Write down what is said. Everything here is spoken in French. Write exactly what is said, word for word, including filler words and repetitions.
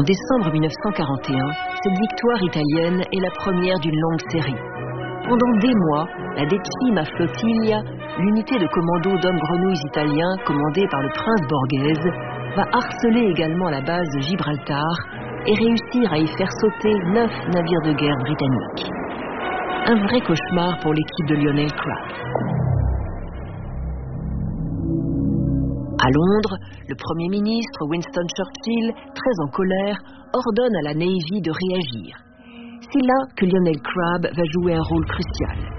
décembre mille neuf cent quarante et un, cette victoire italienne est la première d'une longue série. Pendant des mois, la Decima Flottiglia, l'unité de commando d'hommes grenouilles italiens commandée par le prince Borghese, va harceler également la base de Gibraltar et réussir à y faire sauter neuf navires de guerre britanniques. Un vrai cauchemar pour l'équipe de Lionel Crabb. À Londres, le Premier ministre Winston Churchill, très en colère, ordonne à la Navy de réagir. C'est là que Lionel Crabb va jouer un rôle crucial.